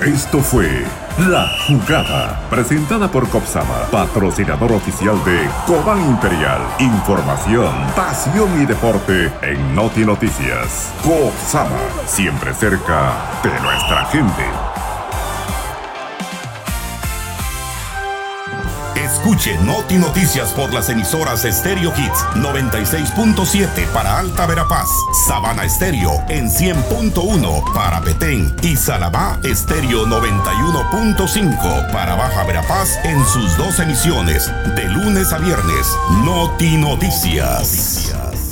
Esto fue La Jugada, presentada por Copsama, patrocinador oficial de Cobán Imperial. Información, pasión y deporte en Noti Noticias. Copsama, siempre cerca de nuestra gente. Escuche Noti Noticias por las emisoras Estéreo Hits 96.7 para Alta Verapaz, Sabana Estéreo en 100.1 para Petén y Salabá Estéreo 91.5 para Baja Verapaz en sus dos emisiones de lunes a viernes. Noti Noticias.